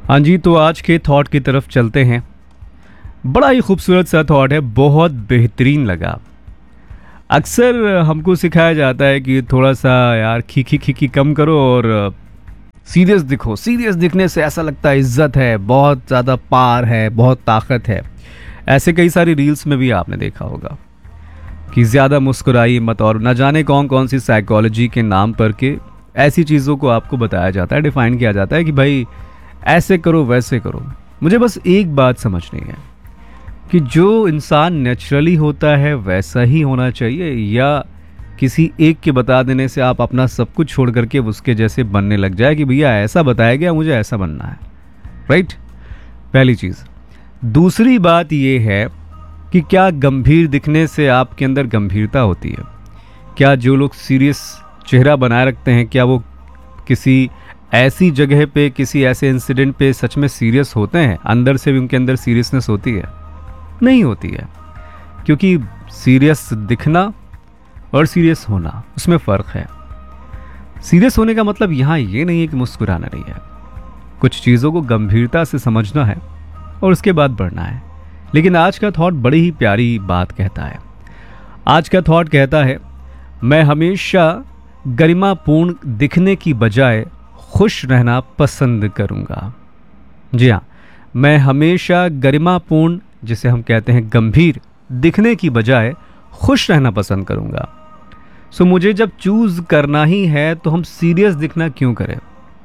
हाँ जी, तो आज के थॉट की तरफ चलते हैं। बड़ा ही खूबसूरत सा थॉट है, बहुत बेहतरीन लगा। अक्सर हमको सिखाया जाता है कि थोड़ा सा यार खीखी खीखी कम करो और सीरियस दिखो। सीरियस दिखने से ऐसा लगता है इज्जत है, बहुत ज़्यादा पार है, बहुत ताकत है। ऐसे कई सारी रील्स में भी आपने देखा होगा कि ज़्यादा मुस्कुराइए मत, और न जाने कौन कौन सी साइकोलॉजी के नाम पर के ऐसी चीज़ों को आपको बताया जाता है, डिफ़ाइन किया जाता है कि भाई ऐसे करो वैसे करो। मुझे बस एक बात समझनी है कि जो इंसान नेचुरली होता है वैसा ही होना चाहिए, या किसी एक के बता देने से आप अपना सब कुछ छोड़ करके उसके जैसे बनने लग जाए कि भैया ऐसा बताया गया मुझे ऐसा बनना है। राइट, पहली चीज़। दूसरी बात ये है कि क्या गंभीर दिखने से आपके अंदर गंभीरता होती है? क्या जो लोग सीरियस चेहरा बनाए रखते हैं, क्या वो किसी ऐसी जगह पे, किसी ऐसे इंसिडेंट पे सच में सीरियस होते हैं? अंदर से भी उनके अंदर सीरियसनेस होती है? नहीं होती है, क्योंकि सीरियस दिखना और सीरियस होना उसमें फ़र्क है। सीरियस होने का मतलब यहाँ ये नहीं है कि मुस्कुराना नहीं है। कुछ चीज़ों को गंभीरता से समझना है और उसके बाद बढ़ना है। लेकिन आज का थॉट बड़ी ही प्यारी बात कहता है। आज का थॉट कहता है, मैं हमेशा गरिमापूर्ण दिखने की बजाय खुश रहना पसंद करूँगा। जी हाँ, मैं हमेशा गरिमापूर्ण, जिसे हम कहते हैं गंभीर, दिखने की बजाय खुश रहना पसंद करूँगा। सो मुझे जब चूज़ करना ही है तो हम सीरियस दिखना क्यों करें?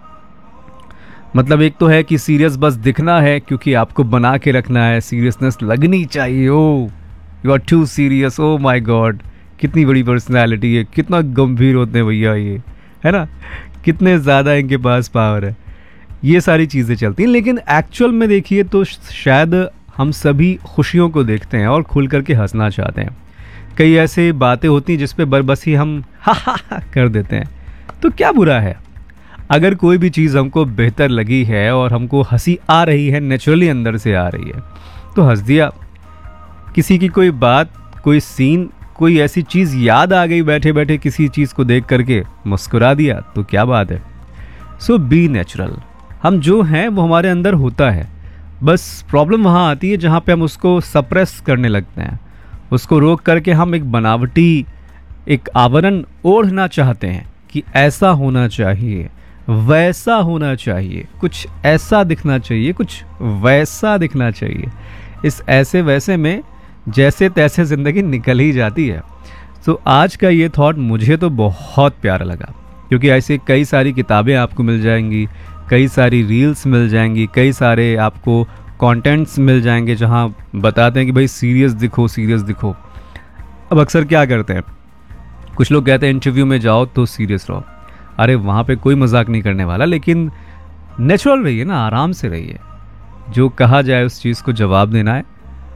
मतलब एक तो है कि सीरियस बस दिखना है क्योंकि आपको बना के रखना है, सीरियसनेस लगनी चाहिए। ओ you are to serious, oh my God, कितनी बड़ी पर्सनैलिटी है, कितना गंभीर होते हैं भैया ये, है ना, कितने ज़्यादा इनके पास पावर है। ये सारी चीज़ें चलती हैं। लेकिन एक्चुअल में देखिए तो शायद हम सभी खुशियों को देखते हैं और खुल करके हंसना चाहते हैं। कई ऐसे बातें होती हैं जिस पे बरबसी हम हा कर देते हैं। तो क्या बुरा है अगर कोई भी चीज़ हमको बेहतर लगी है और हमको हंसी आ रही है, नेचुरली अंदर से आ रही है, तो हंस दिया। किसी की कोई बात, कोई सीन, कोई ऐसी चीज़ याद आ गई बैठे बैठे किसी चीज़ को देख करके, मुस्कुरा दिया, तो क्या बात है। सो बी नेचुरल। हम जो हैं वो हमारे अंदर होता है। बस प्रॉब्लम वहाँ आती है जहाँ पे हम उसको सप्रेस करने लगते हैं, उसको रोक करके हम एक बनावटी एक आवरण ओढ़ना चाहते हैं कि ऐसा होना चाहिए, वैसा होना चाहिए, कुछ ऐसा दिखना चाहिए, कुछ वैसा दिखना चाहिए। इस ऐसे वैसे में जैसे तैसे ज़िंदगी निकल ही जाती है। तो आज का ये थॉट मुझे तो बहुत प्यारा लगा, क्योंकि ऐसे कई सारी किताबें आपको मिल जाएंगी, कई सारी रील्स मिल जाएंगी, कई सारे आपको कंटेंट्स मिल जाएंगे जहां बताते हैं कि भाई सीरियस दिखो, सीरियस दिखो। अब अक्सर क्या करते हैं, कुछ लोग कहते हैं इंटरव्यू में जाओ तो सीरियस रहो। अरे वहाँ पे कोई मजाक नहीं करने वाला, लेकिन नेचुरल रहिए ना, आराम से रहिए। जो कहा जाए उस चीज़ को जवाब देना है,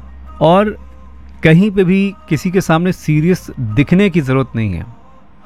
और कहीं पे भी किसी के सामने सीरियस दिखने की ज़रूरत नहीं है।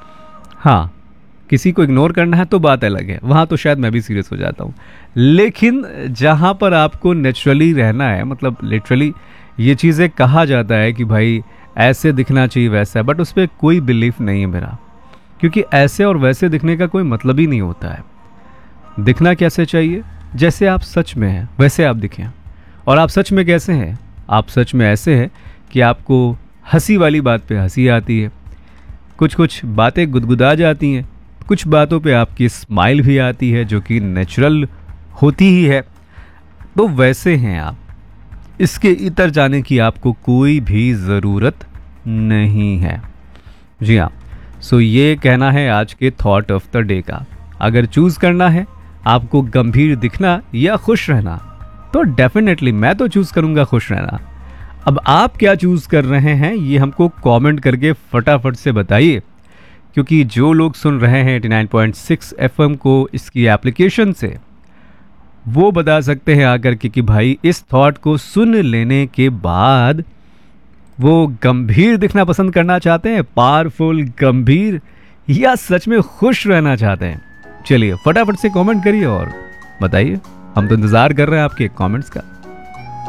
हाँ, किसी को इग्नोर करना है तो बात अलग है, वहाँ तो शायद मैं भी सीरियस हो जाता हूँ। लेकिन जहाँ पर आपको नेचुरली रहना है, मतलब लिटरली ये चीज़ें कहा जाता है कि भाई ऐसे दिखना चाहिए, वैसा है, बट उस पर कोई बिलीफ नहीं है मेरा, क्योंकि ऐसे और वैसे दिखने का कोई मतलब ही नहीं होता है। दिखना कैसे चाहिए? जैसे आप सच में हैं वैसे आप दिखें। और आप सच में कैसे हैं? आप सच में ऐसे हैं कि आपको हंसी वाली बात पे हंसी आती है, कुछ कुछ बातें गुदगुदा जाती हैं, कुछ बातों पे आपकी स्माइल भी आती है जो कि नेचुरल होती ही है। तो वैसे हैं आप, इसके इतर जाने की आपको कोई भी ज़रूरत नहीं है। जी हाँ, सो ये कहना है आज के थॉट ऑफ द डे का। अगर चूज़ करना है आपको गंभीर दिखना या खुश रहना, तो डेफिनेटली मैं तो चूज़ करूँगा खुश रहना। अब आप क्या चूज़ कर रहे हैं ये हमको कमेंट करके फटाफट से बताइए, क्योंकि जो लोग सुन रहे हैं 89.6 FM को इसकी एप्लीकेशन से, वो बता सकते हैं आकर के कि भाई इस थॉट को सुन लेने के बाद वो गंभीर दिखना पसंद करना चाहते हैं, पावरफुल गंभीर, या सच में खुश रहना चाहते हैं। चलिए फटाफट से कमेंट करिए और बताइए, हम तो इंतज़ार कर रहे हैं आपके कमेंट्स का।